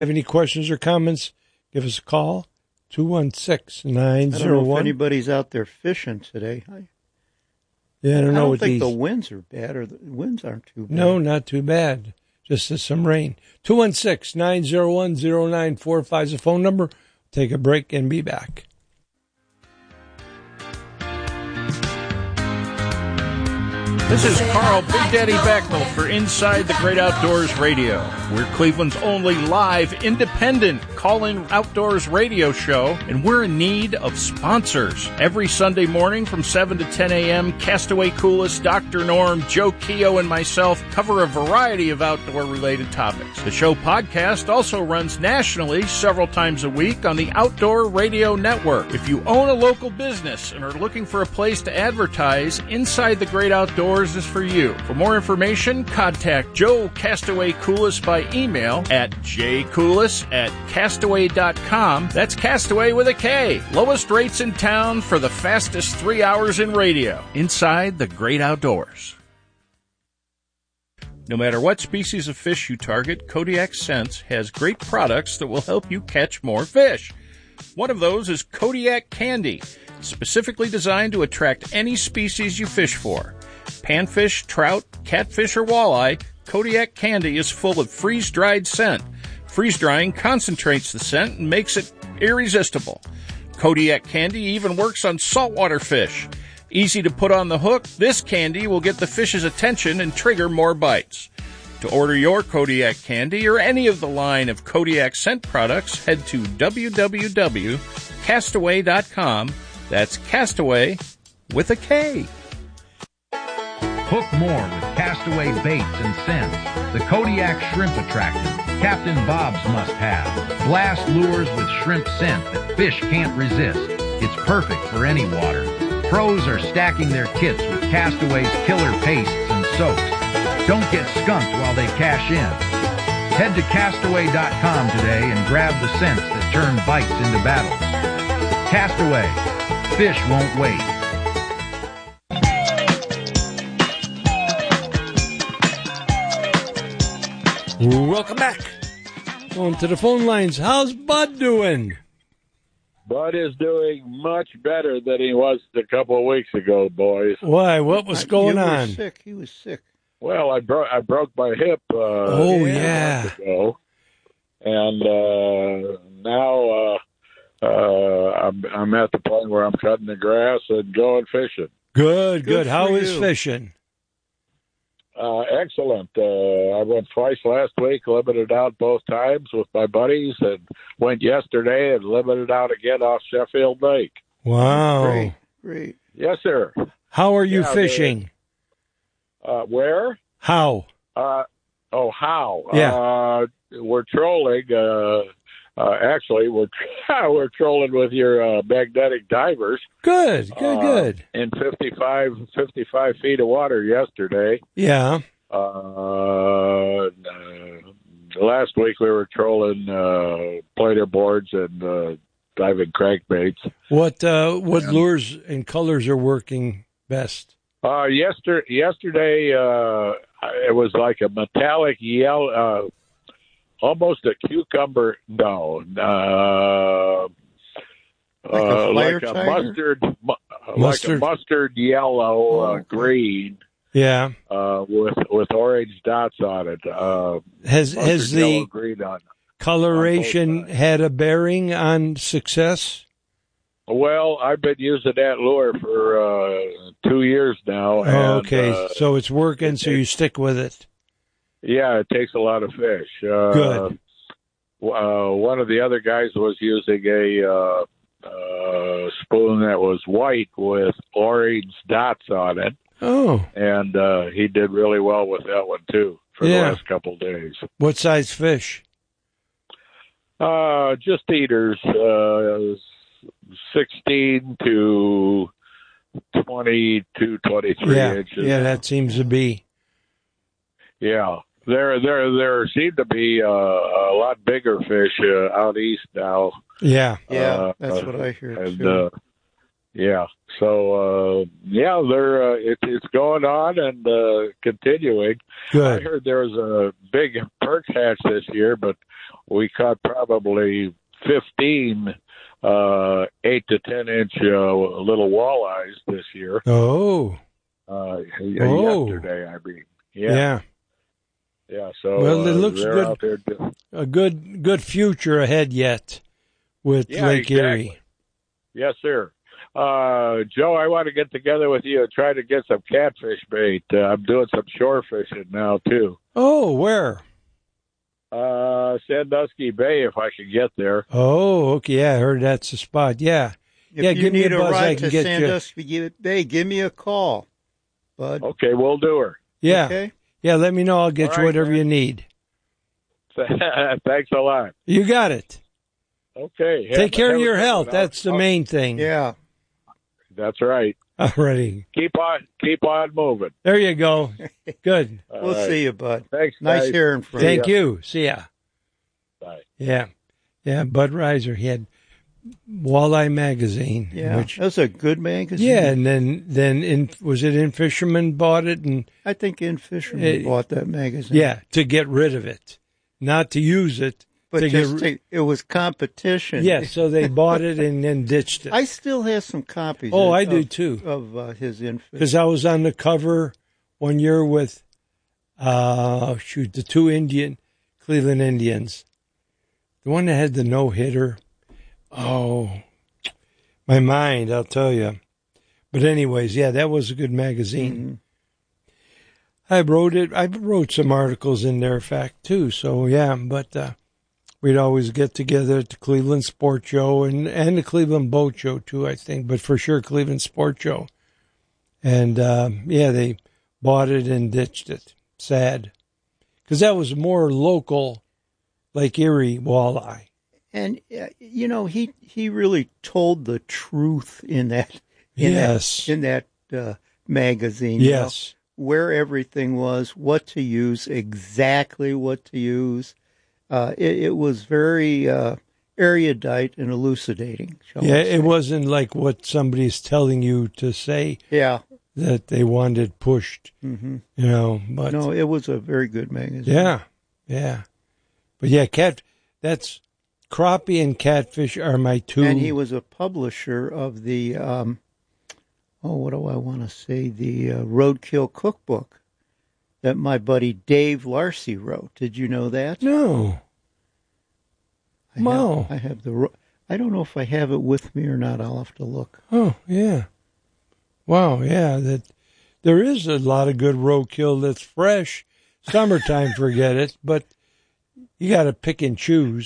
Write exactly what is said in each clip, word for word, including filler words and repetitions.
Have any questions or comments? Give us a call. two one six, nine zero one. I don't know if anybody's out there fishing today. I, yeah, I don't know. I don't what think these... the winds are bad, or the winds aren't too bad. No, not too bad. Just some rain. two one six, nine zero one, zero nine four five is the phone number. Take a break and be back. This is Carl Big Daddy Backnell for Inside the Great Outdoors Radio. We're Cleveland's only live, independent call-in outdoors radio show, and we're in need of sponsors. Every Sunday morning from seven to ten a.m., Castaway Coolest, Doctor Norm, Joe Keogh, and myself cover a variety of outdoor-related topics. The show podcast also runs nationally several times a week on the Outdoor Radio Network. If you own a local business and are looking for a place to advertise, Inside the Great Outdoors is for you. For more information, contact Joe Castaway Coolest by email at jcoolis at castaway dot com. That's Castaway with a K. Lowest rates in town for the fastest three hours in radio. Inside the Great Outdoors. No matter what species of fish you target, Kodiak Scents has great products that will help you catch more fish. One of those is Kodiak Candy, specifically designed to attract any species you fish for. Panfish, trout, catfish, or walleye, Kodiak Candy is full of freeze-dried scent. Freeze-drying concentrates the scent and makes it irresistible. Kodiak Candy even works on saltwater fish. Easy to put on the hook, this candy will get the fish's attention and trigger more bites. To order your Kodiak Candy or any of the line of Kodiak scent products, head to w w w dot castaway dot com. That's Castaway with a K. Hook more with Castaway baits and scents. The Kodiak Shrimp Attractant, Captain Bob's must-have. Blast lures with shrimp scent that fish can't resist. It's perfect for any water. Pros are stacking their kits with Castaway's killer pastes and soaks. Don't get skunked while they cash in. Head to castaway dot com today and grab the scents that turn bites into battles. Castaway. Fish won't wait. Welcome back. Going to the phone lines. How's Bud doing? Bud is doing much better than he was a couple of weeks ago, boys. Why? What was going you on? Were sick. He was sick. Well, I broke I broke my hip. Uh, oh a yeah. month ago, and uh, now uh, uh, I'm I'm at the point where I'm cutting the grass and going fishing. Good, good. Good How is you. fishing? Uh, excellent. Uh, I went twice last week, limited out both times with my buddies, and went yesterday and limited out again off Sheffield Lake. Wow. Great, great. Yes, sir. How are you Yeah, fishing? Uh, where? How? Uh, oh, how? Yeah. Uh, we're trolling. Uh, uh, actually, we're we're trolling with your uh, magnetic divers. Good, good, uh, good. In fifty-five, fifty-five feet of water yesterday. Yeah. Uh, uh, last week we were trolling uh, plater boards and uh, diving crankbaits. What uh, what Yeah. lures and colors are working best? Uh, yester- yesterday, uh, it was like a metallic yellow, uh, almost a cucumber, no, uh, Like a uh, flare like a tiger? mustard, mu- like a Mustard. mustard yellow, Oh, uh, okay. green, Yeah. uh, with, with orange dots on it. Uh, Has mustard has yellow, the green on. coloration sides. had a bearing on success? Well, I've been using that lure for, uh, two years now. And, Oh, okay, uh, so it's working, so it- you stick with it. Yeah, it takes a lot of fish. Uh, Good. Uh, one of the other guys was using a uh, uh, spoon that was white with orange dots on it, Oh, and uh, he did really well with that one too for Yeah. the last couple of days. what size fish? Uh, just eaters, uh, sixteen to twenty-two, twenty-three Yeah, inches. yeah, that seems to be. Yeah. There, there, there seem to be uh, a lot bigger fish uh, out east now. Yeah, Yeah, Uh, that's uh, what I hear And too. uh, yeah, so uh, yeah, they're uh, it, it's going on and uh, continuing. I good. heard there was a big perch hatch this year, but we caught probably fifteen uh, eight to ten inch uh, little walleyes this year. Oh, uh, oh. yesterday, I mean, yeah, yeah. yeah. So Well, it uh, looks they're good. out there just, A good, good future ahead yet with Yeah, Lake exactly. Erie. yes, sir. Uh, Joe, I want to get together with you and try to get some catfish bait. Uh, I'm doing some shore fishing now too. Oh, where? Uh, Sandusky Bay, if I can get there. Oh, okay. Yeah, I heard that's the spot. Yeah. If yeah, you give me need a a, buzz. I ride can to get Sandusky Bay, give me a call, bud. Okay, we'll do her. you. Yeah. Okay. Yeah, let me know. I'll get All you right, whatever man. you need. Thanks a lot. You got it. Okay. have- Take care have of a your good health. one. That's the I'll- main thing. Yeah. That's right. All righty. Keep on, keep on moving. There you go. Good. All We'll right. see you, bud. Thanks. Nice guys. hearing from Thank you. you. See ya. Bye. Yeah. Yeah, Bud Reiser. He had Walleye Magazine. Yeah, Which, that's a good magazine. yeah, and then, then in, was it In Fisherman bought it? And I think In Fisherman Eh, bought that magazine. yeah, to get rid of it. Not to use it. but to just get, to, it was competition. yeah, so they bought it and then ditched it. I still have some copies. oh, of, I do of- too. Of uh, his In Fisherman. Because I was on the cover one year with, uh, shoot, the two Indian, Cleveland Indians. The one that had the no-hitter. Oh, my mind, I'll tell you. But anyways, yeah, that was a good magazine. Mm-hmm. I wrote it. I wrote some articles in there, in fact, too. So, yeah, but uh, we'd always get together at the Cleveland Sports Show and, and the Cleveland Boat Show, too, I think. But for sure, Cleveland Sports Show. And, uh, yeah, they bought it and ditched it. Sad. Because that was more local Lake Erie walleye. And uh, you know, he he really told the truth in that. In Yes. That, in that uh, magazine. you Yes. know, where everything was, what to use, exactly what to use. Uh, it, it was very uh, erudite and elucidating. Shall Yeah, we say. it wasn't like what somebody's telling you to say Yeah. that they wanted pushed, hmm you know. But No, it was a very good magazine. yeah, yeah. But yeah, cat. That's crappie and catfish are my two. And he was a publisher of the, um, oh, what do I want to say? The uh, Roadkill Cookbook that my buddy Dave Larcy wrote. Did you know that? no. I have, Wow. I have the. ro- I don't know if I have it with me or not. I'll have to look. Oh yeah. Wow. Yeah. That there is a lot of good roadkill that's fresh. Summertime, forget it. But you got to pick and choose.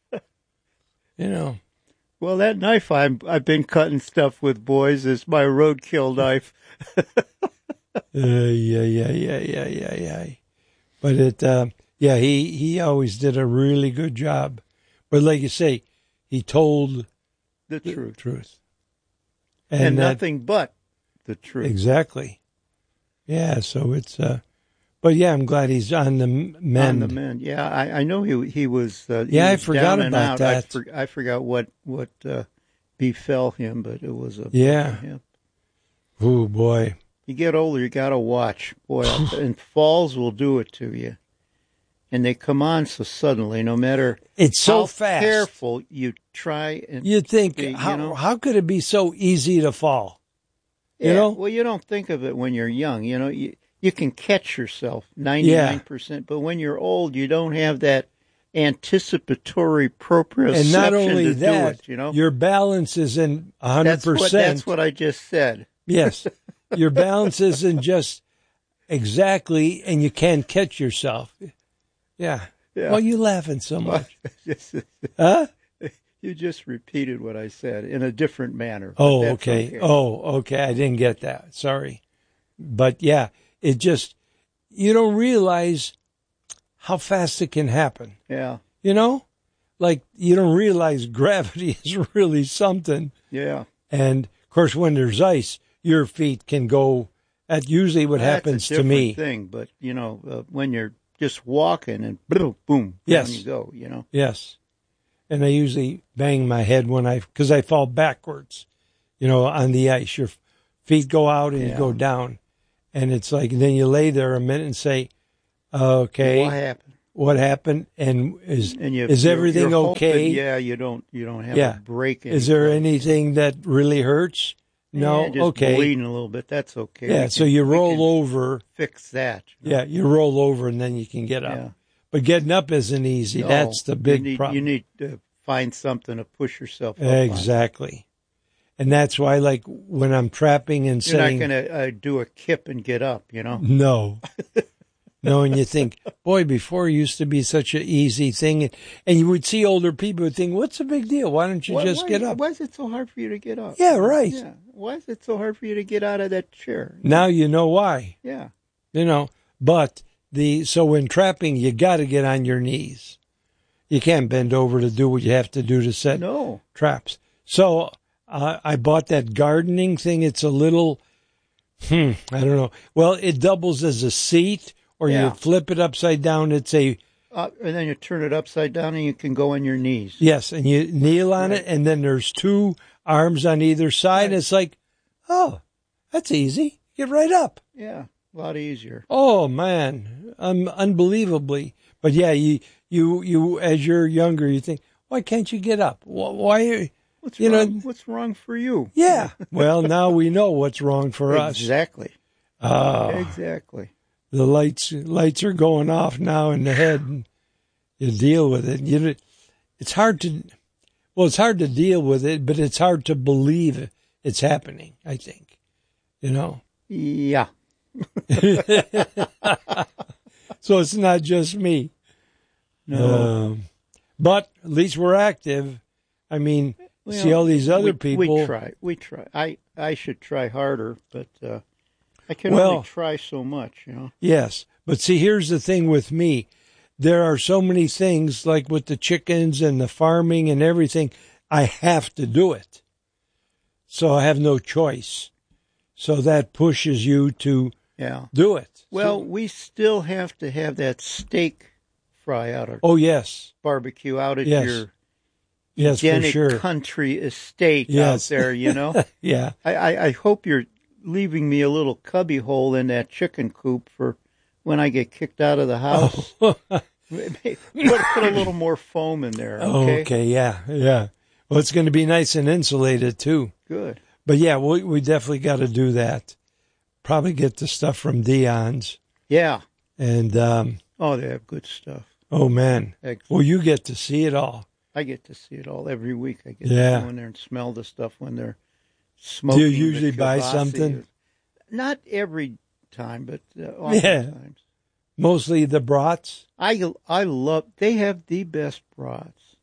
You know. Well, that knife I'm, I've been cutting stuff with, boys, is my Roadkill knife. Uh, yeah, yeah, yeah, yeah, yeah, yeah. But it, uh, yeah, he, he always did a really good job. But like you say, he told The the truth. truth. And, that- nothing but the truth. Exactly. Yeah, so it's, uh, but yeah, I'm glad he's on the m- mend. On the mend. Yeah, I, I know he he was. Uh, he Yeah, I was forgot down and about out. I, that. for, I forgot what what uh, befell him, but it was a Yeah. him. Oh, boy. You get older, you got to watch, boy. And falls will do it to you, and they come on so suddenly. No matter It's so how fast. careful you try, and You'd think, you how, know? how could it be so easy to fall? You yeah, know? well, you don't think of it when you're young. You know, you you can catch yourself ninety-nine percent, but when you're old, you don't have that anticipatory proprioception And not only to that, do it. You know, your balance is in one hundred that's what percent. that's what I just said. Yes. Your balance isn't just exactly, and you can't catch yourself. Yeah. Yeah. Why are you laughing so much? Huh? You just repeated what I said in a different manner. but Oh, that's okay. Oh, okay. I didn't get that. Sorry. But yeah, it just, you don't realize how fast it can happen. Yeah, You know? Like, you don't realize gravity is really something. yeah. And of course, when there's ice, your feet can go. That's usually what That's happens a to me. different thing, but you know, uh, when you're just walking and boom, boom, Yes. down you go. You know, Yes. And I usually bang my head when I, because I fall backwards, you know, on the ice. Your feet go out and you Yeah. go down. And it's like, then you lay there a minute and say, okay, what happened? what happened, and is And you, is you're- everything you're hoping, okay? yeah, you don't you don't have Yeah. a break. Is there anyplace. anything that really hurts? No. Yeah, just Okay. bleeding a little bit. That's okay. Yeah. We So can- you we roll can over. Fix that. you know? Yeah, you roll over and then you can get up. Yeah. But getting up isn't easy. No, That's the big you need, problem. You need to find something to push yourself up on. Exactly. And that's why, like, when I'm trapping and You're saying, not going to uh, do a kip and get up, you know? no. No, and you think, boy, before it used to be such an easy thing. And you would see older people would think, what's the big deal? Why don't you Why- just why, get up? Why is it so hard for you to get up? Yeah, right. Yeah. Why is it so hard for you to get out of that chair? Now you know why. Yeah. You know, but the, so when trapping, you got to get on your knees. You can't bend over to do what you have to do to set No. traps. So uh, I bought that gardening thing. It's a little, hmm, I don't know. Well, it doubles as a seat, or Yeah. you flip it upside down. It's a, Uh, and then you turn it upside down and you can go on your knees. yes, and you kneel on it, and then there's two arms on either side. Right. It's like, oh, that's easy. Get right up. Yeah. A lot easier. Oh man, um, unbelievably. But yeah, you, you, you, as you're younger, you think, why can't you get up? Why? why What's you wrong? know, What's wrong for you? yeah. Well, now we know what's wrong for us. Exactly. Ah. Exactly. The lights lights are going off now in the head, and you deal with it. You, it's hard to, well, it's hard to deal with it, but it's hard to believe it's happening. I think, you know. Yeah. So it's not just me. No. Um, but at least we're active. I mean, Well, see all these other we, people. We try. We try. I, I should try harder, but uh, I can Well- only try so much, you know. Yes. But see, here's the thing with me. There are so many things, like with the chickens and the farming and everything, I have to do it. So I have no choice. So that pushes you to Yeah. do it. Well, So- we still have to have that steak fry out or oh, yes. barbecue out at Yes. your Yes, for Edenic sure. country estate Yes. out there, you know. Yeah. I, I, I hope you're leaving me a little cubby hole in that chicken coop for when I get kicked out of the house. Oh, put, put a little more foam in there, okay? okay. Yeah. Yeah. Well, it's going to be nice and insulated, too. Good. But yeah, we, we definitely got to do that. Probably get the stuff from Dion's. Yeah. And, um, Oh, they have good stuff. oh, man. Excellent. Well, you get to see it all. I get to see it all every week. I get Yeah. to go in there and smell the stuff when they're smoking. Do you the usually buy kielbasa. something? Not every time, but uh, oftentimes. Mostly the brats. I I love. They have the best brats,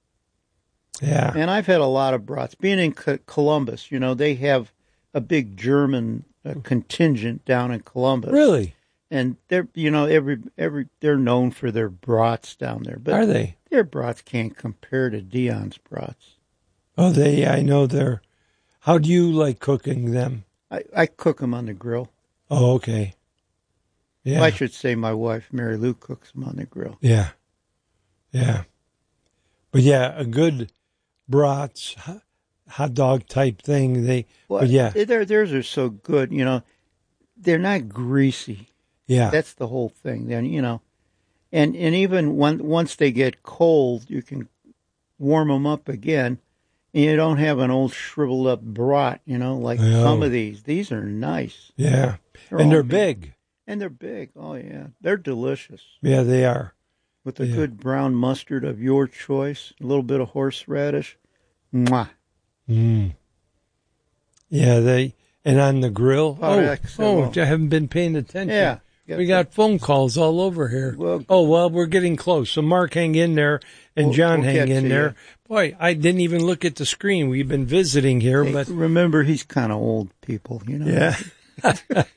Yeah. and I've had a lot of brats. Being in Co- Columbus, you know, they have a big German uh, contingent down in Columbus. Really? And they're, you know, every every they're known for their brats down there, but Are they? their brats can't compare to Dion's brats. Oh, they, I know they're, how do you like cooking them? I, I cook them on the grill. Oh, okay. Yeah. Well, I should say my wife, Mary Lou, cooks them on the grill. Yeah. Yeah. But yeah, a good brats, hot- hot dog type thing. They, Well, but yeah, their theirs are so good. You know, they're not greasy. yeah. That's the whole thing. Then you know, and and even when once they get cold, you can warm them up again, and you don't have an old shriveled up brat. You know, like No. some of these. These are nice. Yeah. They're And all they're big. And they're big. Oh yeah, they're delicious. Yeah, they are. With a Yeah. good brown mustard of your choice, a little bit of horseradish. Mwah. Mm. Yeah, they, and on the grill. Oh, Oh, excellent. oh, I haven't been paying attention. Yeah. We got phone calls all over here. Well- oh, well, we're getting close. So Mark, hang in there, and We'll- John, we'll hang get in to there. you. Boy, I didn't even look at the screen. We've been visiting here, Hey, but remember, he's kind of old people, you know. yeah.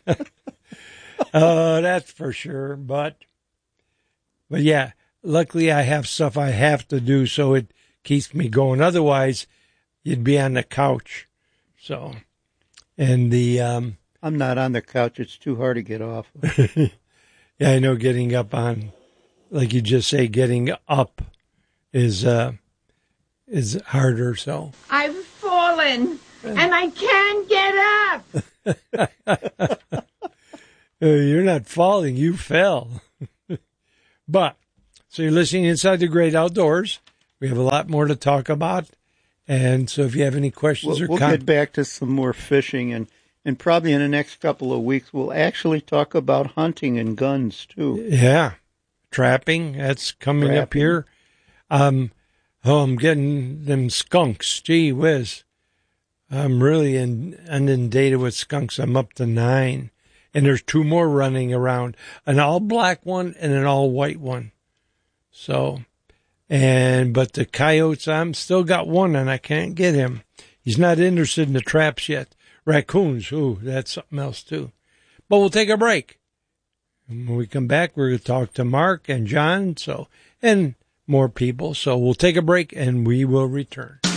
Oh, that's for sure. But, but yeah, luckily I have stuff I have to do, so it keeps me going. Otherwise, you'd be on the couch. So, and the, um, I'm not on the couch. It's too hard to get off. yeah, I know getting up on, like you just say, getting up is, uh, is harder. So, I've fallen and I can't get up. uh, you're not falling, you fell. But So you're listening Inside the Great Outdoors. We have a lot more to talk about. And so if you have any questions we'll, or we'll comments. We'll get back to some more fishing. And, and probably in the next couple of weeks, we'll actually talk about hunting and guns, too. Yeah. Trapping. That's coming Trapping. up here. Um, oh, I'm getting them skunks. Gee whiz. I'm really in, inundated with skunks. I'm up to nine. And there's two more running around. An all-black one and an all-white one. So, and, but the coyotes, I'm still got one and I can't get him. He's not interested in the traps yet. Raccoons, ooh, that's something else too. But we'll take a break. And when we come back, we're going to talk to Mark and John, so, and more people. So we'll take a break and we will return.